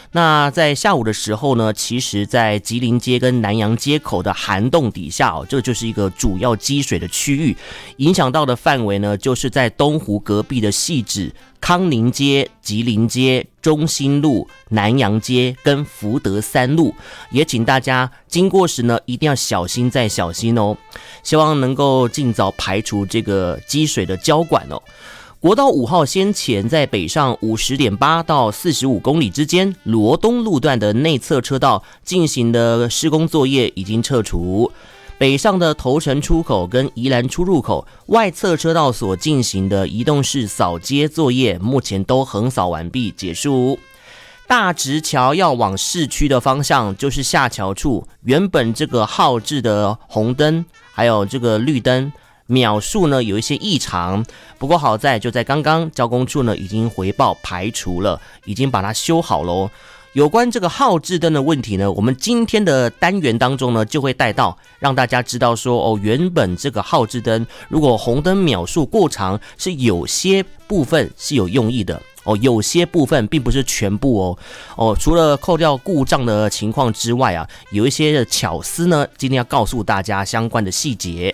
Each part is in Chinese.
那在下午的时候呢，其实在吉林街跟南阳街口的涵洞底下这就是一个主要积水的区域，影响到的范围呢，就是在东湖隔壁的汐止、康宁街、吉林街、中心路、南阳街跟福德三路，也请大家经过时呢，一定要小心再小心哦，希望能够尽早排除这个积水的交管哦。国道5号先前在北上 50.8 到45公里之间罗东路段的内侧车道进行的施工作业已经撤除，北上的头城出口跟宜兰出入口外侧车道所进行的移动式扫街作业目前都横扫完毕结束。大直桥要往市区的方向，就是下桥处原本这个号志的红灯还有这个绿灯秒数呢有一些异常，不过好在就在刚刚交工处呢已经回报排除了，已经把它修好咯。有关这个号志灯的问题呢，我们今天的单元当中呢就会带到，让大家知道说原本这个号志灯如果红灯秒数过长，是有些部分是有用意的有些部分并不是全部除了扣掉故障的情况之外啊，有一些的巧思呢，今天要告诉大家相关的细节。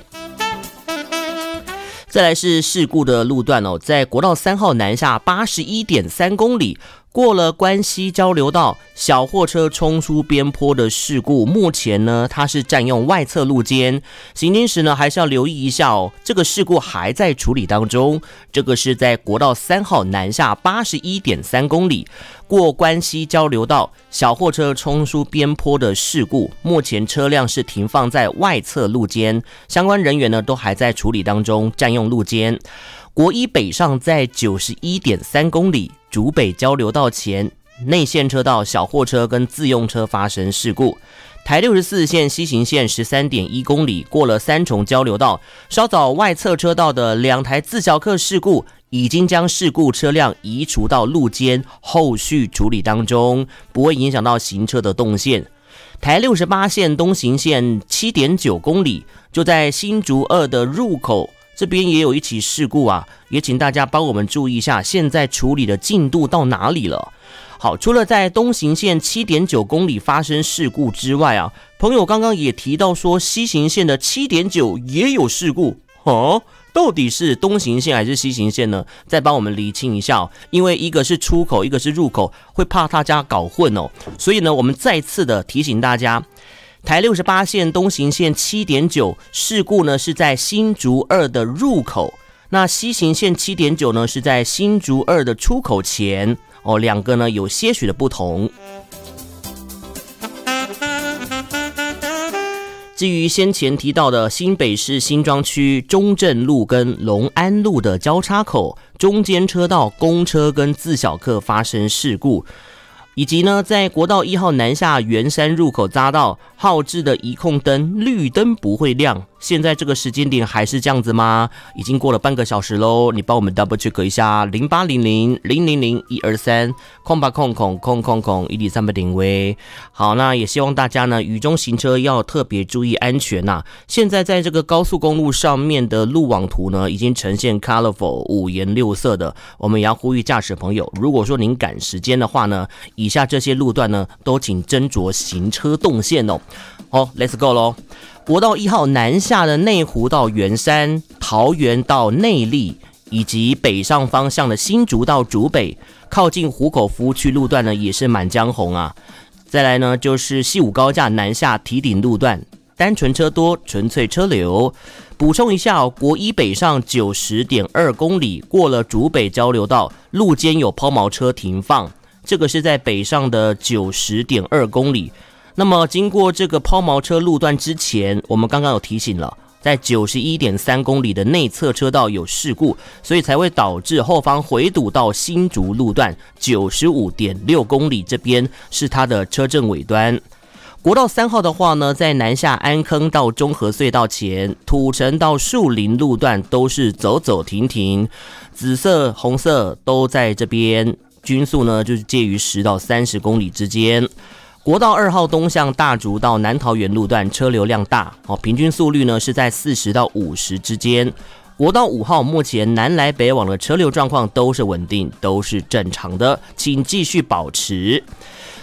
再来是事故的路段在国道3号南下 81.3 公里，过了关西交流道，小货车冲出边坡的事故，目前呢它是占用外侧路肩，行经时呢还是要留意一下这个事故还在处理当中。这个是在国道3号南下 81.3 公里，过关西交流道，小货车冲出边坡的事故，目前车辆是停放在外侧路肩，相关人员呢都还在处理当中，占用路肩。国一北上在 91.3 公里，竹北交流道前内线车道小货车跟自用车发生事故。台64线西行线 13.1 公里，过了三重交流道，稍早外侧车道的2台自小客事故，已经将事故车辆移除到路肩，后续处理当中，不会影响到行车的动线。台68线东行线 7.9 公里，就在新竹2的入口这边也有一起事故啊，也请大家帮我们注意一下，现在处理的进度到哪里了。好，除了在东行线 7.9 公里发生事故之外啊，朋友刚刚也提到说西行线的 7.9 也有事故到底是东行线还是西行线呢？再帮我们厘清一下因为一个是出口一个是入口，会怕大家搞混所以呢我们再次的提醒大家，台68线东行线 7.9 事故呢是在新竹2的入口，那西行线 7.9 呢是在新竹2的出口前两个呢有些许的不同。至于先前提到的新北市新庄区中正路跟隆安路的交叉口中间车道公车跟自小客发生事故，以及呢在国道1号南下圆山入口匝道号志的移控灯绿灯不会亮，现在这个时间点还是这样子吗？已经过了半个小时咯，你帮我们 double check 一下0800000123空吧空空空空空103.0位。好，那也希望大家呢雨中行车要特别注意安全现在在这个高速公路上面的路网图呢已经呈现 colorful 五颜六色的，我们也要呼吁驾驶朋友，如果说您赶时间的话呢，以下这些路段呢都请斟酌行车动线Let's go 咯。国道1号南下的内湖到圆山、桃园到内壢，以及北上方向的新竹到竹北，靠近湖口服务区路段呢也是满江红再来呢就是西武高架南下堤顶路段，单纯车多，纯粹车流。补充一下国一北上 90.2 公里，过了竹北交流道，路肩有抛锚车停放，这个是在北上的 90.2 公里。那么经过这个抛锚车路段之前，我们刚刚有提醒了，在 91.3 公里的内侧车道有事故，所以才会导致后方回堵到新竹路段 95.6 公里，这边是它的车阵尾端。国道3号的话呢，在南下安坑到中和隧道前，土城到树林路段都是走走停停，紫色红色都在这边，均速呢就是介于10到30公里之间。国道2号东向大竹到南桃园路段车流量大平均速率呢是在40到50之间。国道5号目前南来北往的车流状况都是稳定，都是正常的，请继续保持。